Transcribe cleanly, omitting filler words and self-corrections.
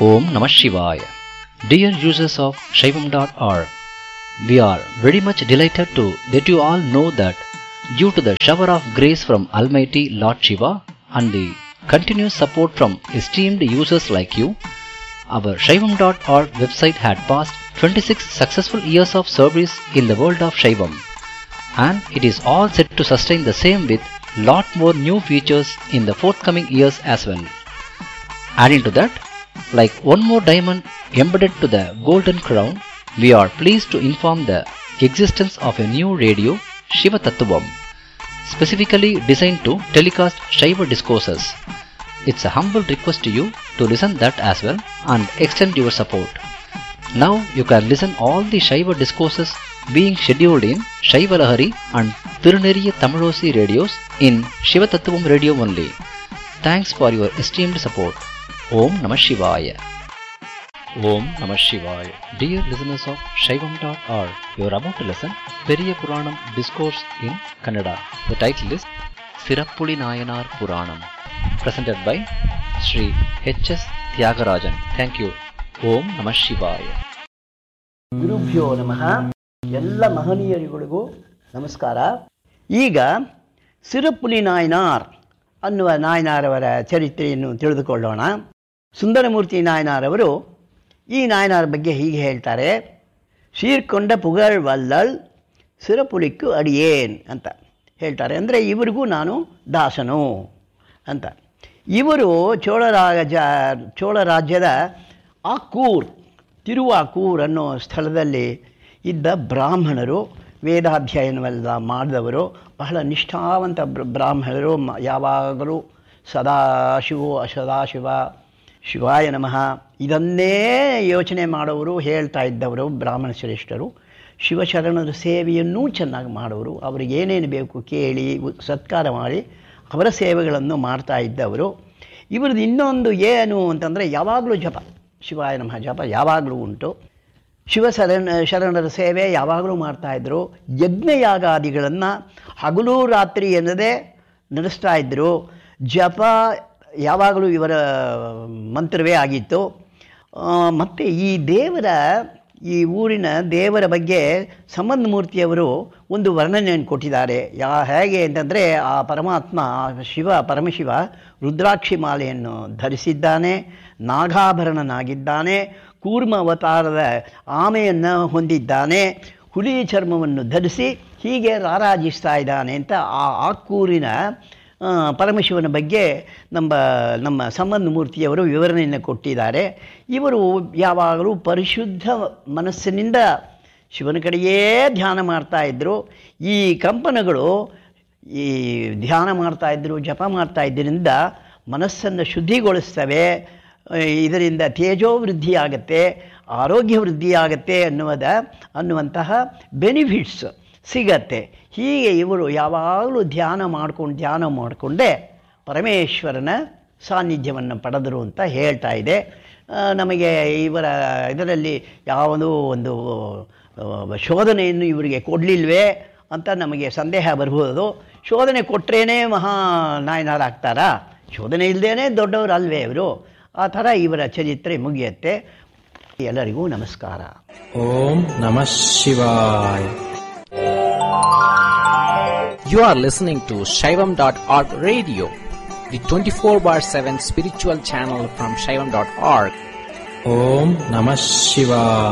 Om Namah Shivaya. Dear users of Shaivam.org, we are very much delighted to let you all know that due to the shower of grace from Almighty Lord Shiva and the continuous support from esteemed users like you, our Shaivam.org website had passed 26 successful years of service in the world of Shaivam, and it is all set to sustain the same with lot more new features in the forthcoming years as well. Adding to that, like one more diamond embedded to the golden crown, we are pleased to inform the existence of a new radio, Shiva Tattvam, specifically designed to telecast Shiva discourses. It's a humble request to you to listen that as well and extend your support. Now you can listen all the Shiva discourses being scheduled in Shiva Lahari and Tiruneriya Tamilosi radios in Shiva Tattvam radio only. Thanks for your esteemed support. Om Namah Shivaya. Om Namah Shivaya. Dear listeners of Shaivam.org, you are about to listen Periya Puranam Discourse in Kannada. The title is Sirappuli Nayanar Puranam, presented by Sri H.S. Tyagarajan. Thank you. Om Namah Shivaya. ಗುರುಭ್ಯೋ ನಮಃ. ಎಲ್ಲ ಮಹನೀಯರಿಗಳಿಗೂ ನಮಸ್ಕಾರ. ಈಗ ಸಿರಪ್ಪುಲಿ ನಾಯನಾರ್ ಅನ್ನುವ ನಾಯನಾರವರ ಚರಿತ್ರೆಯನ್ನು ತಿಳಿದುಕೊಳ್ಳೋಣ. ಸುಂದರಮೂರ್ತಿ ನಾಯನಾರವರು ಈ ನಾಯನಾರ ಬಗ್ಗೆ ಹೀಗೆ ಹೇಳ್ತಾರೆ. ಸೀರ್ಕೊಂಡ ಪುಗಳ್ ವಲ್ಲಳ್ ಸಿರಪುಲಿಕ್ಕು ಅಡಿಯೇನ್ ಅಂತ ಹೇಳ್ತಾರೆ. ಅಂದರೆ ಇವರಿಗೂ ನಾನು ದಾಸನು ಅಂತ. ಇವರು ಚೋಳ ರಾಜ್ಯದ ಆಕ್ಕೂರ್, ತಿರುವಾಕೂರ್ ಅನ್ನೋ ಸ್ಥಳದಲ್ಲಿ ಇದ್ದ ಬ್ರಾಹ್ಮಣರು, ವೇದಾಧ್ಯಯನವೆಲ್ಲ ಮಾಡಿದವರು, ಬಹಳ ನಿಷ್ಠಾವಂತ ಬ್ರಾಹ್ಮಣರು. ಯಾವಾಗಲೂ ಸದಾಶಿವ ಶಿವಾಯ ನಮಃ ಇದನ್ನೇ ಯೋಚನೆ ಮಾಡೋರು, ಹೇಳ್ತಾ ಇದ್ದವರು ಬ್ರಾಹ್ಮಣ ಶ್ರೇಷ್ಠರು. ಶಿವಶರಣರ ಸೇವೆಯನ್ನೂ ಚೆನ್ನಾಗಿ ಮಾಡೋರು. ಅವರಿಗೆ ಏನೇನು ಬೇಕು ಕೇಳಿ ಸತ್ಕಾರ ಮಾಡಿ ಅವರ ಸೇವೆಗಳನ್ನು ಮಾಡ್ತಾ ಇದ್ದವರು. ಇವ್ರದ್ದು ಇನ್ನೊಂದು ಏನು ಅಂತಂದರೆ ಯಾವಾಗಲೂ ಜಪ, ಶಿವಾಯ ನಮಃ ಜಪ ಯಾವಾಗಲೂ ಉಂಟು. ಶರಣರ ಸೇವೆ ಯಾವಾಗಲೂ ಮಾಡ್ತಾಯಿದ್ರು. ಯಜ್ಞಯಾಗಾದಿಗಳನ್ನು ಹಗಲು ರಾತ್ರಿ ಎನ್ನದೇ ನಡೆಸ್ತಾ ಇದ್ದರು. ಜಪ ಯಾವಾಗಲೂ ಇವರ ಮಂತ್ರವೇ ಆಗಿತ್ತು. ಮತ್ತು ಈ ಊರಿನ ದೇವರ ಬಗ್ಗೆ ಸಂಬಂಧಮೂರ್ತಿಯವರು ಒಂದು ವರ್ಣನೆಯನ್ನು ಕೊಟ್ಟಿದ್ದಾರೆ. ಹೇಗೆ ಅಂತಂದರೆ, ಆ ಪರಮಾತ್ಮ ಪರಮಶಿವ ರುದ್ರಾಕ್ಷಿ ಮಾಲೆಯನ್ನು ಧರಿಸಿದ್ದಾನೆ, ನಾಗಾಭರಣನಾಗಿದ್ದಾನೆ, ಕೂರ್ಮ ಅವತಾರದ ಆಮೆಯನ್ನು ಹೊಂದಿದ್ದಾನೆ, ಹುಲಿ ಚರ್ಮವನ್ನು ಧರಿಸಿ ಹೀಗೆ ರಾರಾಜಿಸ್ತಾ ಇದ್ದಾನೆ ಅಂತ ಆ ಆಕ್ಕೂರಿನ ಪರಮಶಿವನ ಬಗ್ಗೆ ನಮ್ಮ ಸಂಬಂಧಮೂರ್ತಿಯವರು ವಿವರಣೆಯನ್ನು ಕೊಟ್ಟಿದ್ದಾರೆ. ಇವರು ಯಾವಾಗಲೂ ಪರಿಶುದ್ಧ ಮನಸ್ಸಿನಿಂದ ಶಿವನ ಕಡೆಯೇ ಧ್ಯಾನ ಮಾಡ್ತಾಯಿದ್ರು. ಈ ಕಂಪನಗಳು ಈ ಧ್ಯಾನ ಮಾಡ್ತಾಯಿದ್ರು, ಜಪ ಮಾಡ್ತಾ ಇದ್ದರಿಂದ ಮನಸ್ಸನ್ನು ಶುದ್ಧಿಗೊಳಿಸ್ತವೆ. ಇದರಿಂದ ತೇಜೋ ವೃದ್ಧಿಯಾಗತ್ತೆ, ಆರೋಗ್ಯ ವೃದ್ಧಿಯಾಗತ್ತೆ ಅನ್ನುವಂತಹ ಬೆನಿಫಿಟ್ಸ್ ಸಿಗತ್ತೆ. ಹೀಗೆ ಇವರು ಯಾವಾಗಲೂ ಧ್ಯಾನ ಮಾಡಿಕೊಂಡೇ ಪರಮೇಶ್ವರನ ಸಾನ್ನಿಧ್ಯವನ್ನು ಪಡೆದರು ಅಂತ ಹೇಳ್ತಾ ಇದೆ. ನಮಗೆ ಇದರಲ್ಲಿ ಯಾವುದೋ ಒಂದು ಶೋಧನೆಯನ್ನು ಇವರಿಗೆ ಕೊಡಲಿಲ್ವೇ ಅಂತ ನಮಗೆ ಸಂದೇಹ ಬರ್ಬೋದು. ಶೋಧನೆ ಕೊಟ್ಟರೇನೇ ಮಹಾ ನಾಯನರಾಗ್ತಾರಾ? ಶೋಧನೆ ಇಲ್ಲದೇ ದೊಡ್ಡವರು ಅಲ್ವೇ ಇವರು? ಆ ಥರ ಇವರ ಚರಿತ್ರೆ ಮುಗಿಯುತ್ತೆ. ಎಲ್ಲರಿಗೂ ನಮಸ್ಕಾರ. ಓಂ ನಮಃ ಶಿವಾಯ. You are listening to Shaivam.org radio, the 24/7 spiritual channel from Shaivam.org. Om Namah Shivaya.